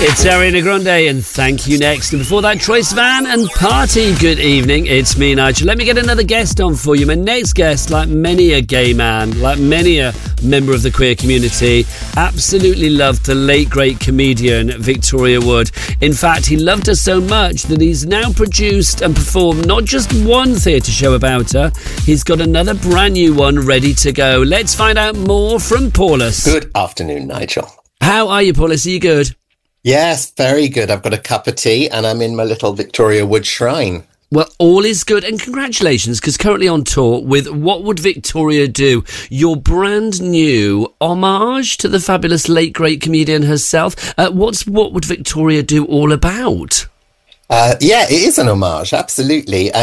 It's Ariana Grande and Thank You Next. And before that, Troye Sivan and Party. Good evening, it's me, Nigel. Let me get another guest on for you. My next guest, like many a gay man, like many a member of the queer community, absolutely loved the late great comedian Victoria Wood. In fact, he loved her so much that he's now produced and performed not just one theatre show about her, he's got another brand new one ready to go. Let's find out more from Paulus. Good afternoon, Nigel. How are you, Paulus? Are you good? Yes, very good. I've got a cup of tea and I'm in my little Victoria Wood shrine. Well, all is good, and congratulations, because currently on tour with What Would Victoria Do, your brand new homage to the fabulous late great comedian herself. What's What Would Victoria Do all about? Yeah, it is an homage, absolutely.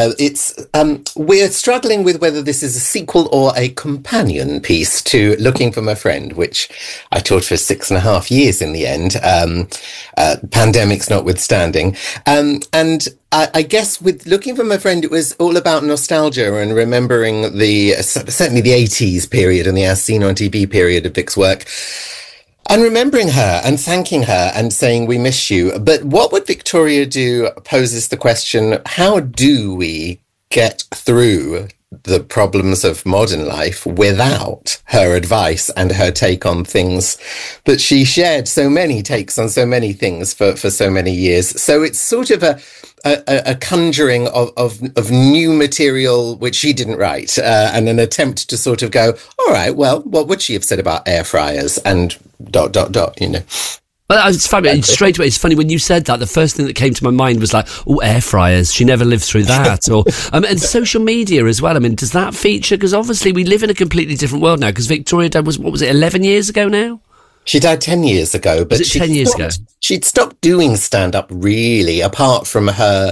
We're struggling with whether this is a sequel or a companion piece to Looking for My Friend, which I taught for 6.5 years in the end, pandemics notwithstanding. And I guess with Looking for My Friend, it was all about nostalgia and remembering certainly the 80s period and the As Seen on TV period of Vic's work. And remembering her and thanking her and saying, we miss you. But What Would Victoria Do poses the question, how do we get through the problems of modern life without her advice and her take on things that she shared so many takes on so many things for so many years. So it's sort of a conjuring of new material which she didn't write, and an attempt to sort of go, all right, well, what would she have said about air fryers and ... you know. Well, it's funny. Straight away, it's funny when you said that. The first thing that came to my mind was like, oh, air fryers. She never lived through that. Or and social media as well. I mean, does that feature? Because obviously we live in a completely different world now. Because Victoria died, what was it, 11 years ago now? She died 10 years ago, but 10 years ago? She'd stopped doing stand-up, really, apart from her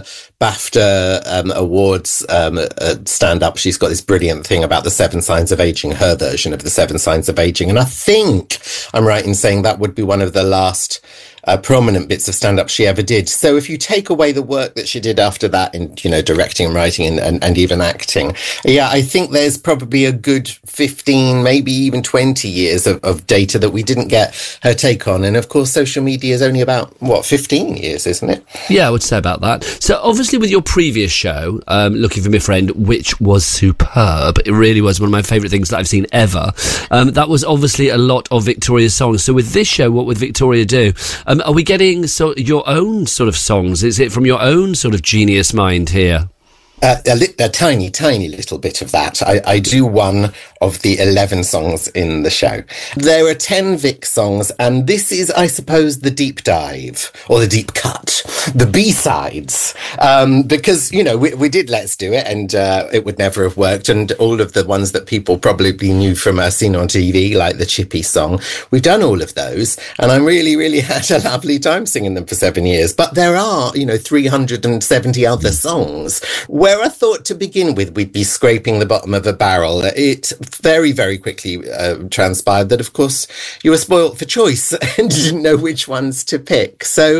BAFTA awards stand-up. She's got this brilliant thing about the 7 Signs of Aging, her version of the 7 Signs of Aging. And I think I'm right in saying that would be one of the last prominent bits of stand-up she ever did. So if you take away the work that she did after that in, you know, directing and writing and even acting, yeah, I think there's probably a good 15, maybe even 20 years of data that we didn't get her take on. And of course, social media is only about, 15 years, isn't it? Yeah, I would say about that. So obviously with your previous show, Looking for My Friend, which was superb, it really was one of my favourite things that I've seen ever, that was obviously a lot of Victoria's songs. So with this show, What Would Victoria Do? Are we getting your own sort of songs? Is it from your own sort of genius mind here? A tiny, tiny little bit of that. I do one of the 11 songs in the show. There are 10 Vic songs, and this is, I suppose, the deep dive, or the deep cut, the B-sides. Because, you know, we did Let's Do It, and it would never have worked, and all of the ones that people probably knew from Seen on TV, like the Chippy song, we've done all of those, and I really, really had a lovely time singing them for 7 years. But there are, 370 other songs where I thought to begin with we'd be scraping the bottom of a barrel. It very, very quickly transpired that, of course, you were spoilt for choice and didn't know which ones to pick. So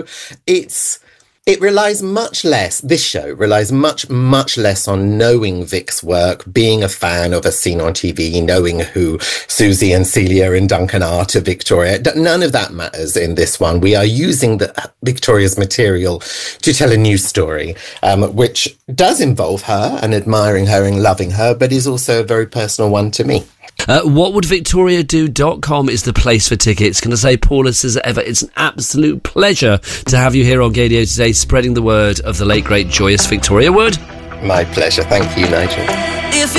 it relies much less, this show relies much, much less on knowing Vic's work, being a fan of As Seen on TV, knowing who Susie and Celia and Duncan are to Victoria. None of that matters in this one. We are using Victoria's material to tell a new story, which does involve her and admiring her and loving her, but is also a very personal one to me. Whatwouldvictoriado.com is the place for tickets. Can I say, Paulus, as ever, it's an absolute pleasure to have you here on Gaydio today, spreading the word of the late, great, joyous Victoria Wood. My pleasure. Thank you, Nigel.